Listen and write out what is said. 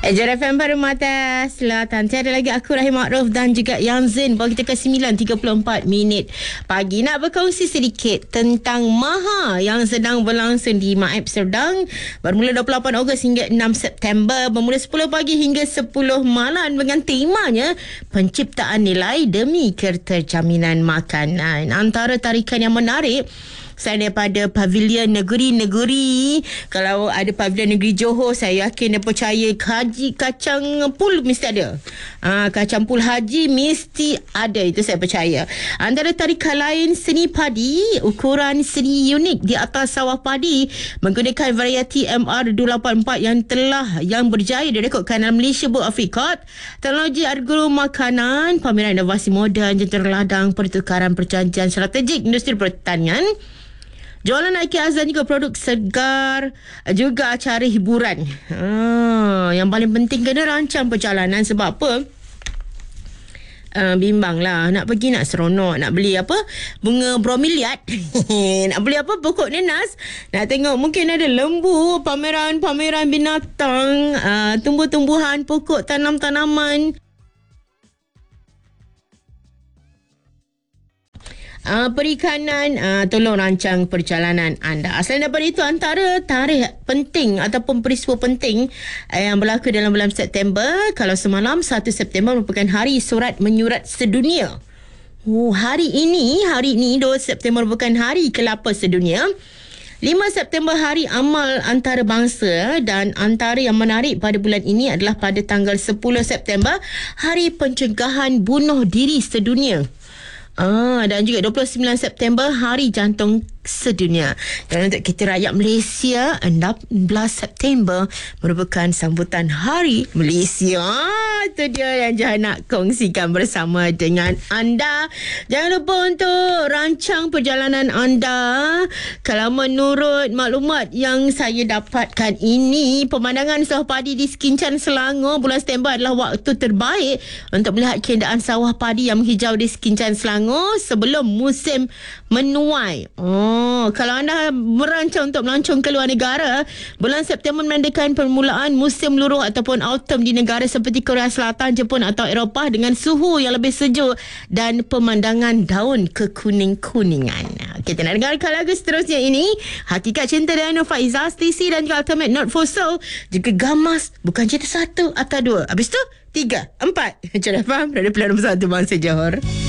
Ejar FM Permata Selatan. Tiada lagi aku Rahim Ma'ruf dan juga Yang Zain. Bawa kita ke 9.34 minit pagi. Nak berkongsi sedikit tentang Maha yang sedang berlangsung di Maib Serdang. Bermula 28 Ogos hingga 6 September. Bermula 10 pagi hingga 10 malam dengan temanya penciptaan nilai demi keterjaminan makanan. Antara tarikan yang menarik selain daripada pavilion negeri-negeri, kalau ada pavilion negeri Johor, saya yakin dan percaya haji kacang pul mesti ada. Kacang pul haji mesti ada, itu saya percaya. Antara tarikan lain, seni padi, ukuran seni unik di atas sawah padi menggunakan varieti MR284 yang berjaya direkodkan dalam Malaysia Book of Record. Teknologi agro makanan, pameran inovasi moden, jentera ladang, pertukaran perjanjian strategik industri pertanian, jualan Nike Azan, juga produk segar, juga acara hiburan. Yang paling penting kena rancang perjalanan. Sebab apa? Bimbang lah. Nak pergi nak seronok. Nak beli apa? Bunga bromeliad. Nak beli apa? Pokok nenas. Nak tengok mungkin ada lembu, pameran binatang, tumbuh-tumbuhan, pokok tanam-tanaman. Perikanan, tolong rancang perjalanan anda. Selain daripada itu, antara tarikh penting ataupun peristiwa penting yang berlaku dalam bulan September, kalau semalam 1 September merupakan hari surat menyurat sedunia. Hari ini 2 September merupakan hari kelapa sedunia. 5 September hari amal antarabangsa, dan antara yang menarik pada bulan ini adalah pada tanggal 10 September hari pencegahan bunuh diri sedunia. Dan juga 29 September Hari Jantung Sedunia. Dan untuk kita rakyat Malaysia, 16 September merupakan sambutan Hari Malaysia. Itu dia yang Jahan nak kongsikan bersama dengan anda. Jangan lupa untuk rancang perjalanan anda. Kalau menurut maklumat yang saya dapatkan ini, pemandangan sawah padi di Sekincan Selangor bulan September adalah waktu terbaik untuk melihat keadaan sawah padi yang menghijau di Sekincan Selangor sebelum musim menuai. Kalau anda merancang untuk melancong ke luar negara, bulan September menandakan permulaan musim luruh ataupun autumn di negara seperti Korea Selatan, Jepun atau Eropah dengan suhu yang lebih sejuk dan pemandangan daun kekuning-kuningan. Kita nak dengarkan lagu seterusnya ini. Hakikat Cinta dan Faizal Stacey dan juga Ultimate Not For Soul. Juga Gamas, bukan cerita 1 atau 2. Habis tu 3, 4. Macam dah faham? Radio Pilihan nombor 1 Bangsa Johor.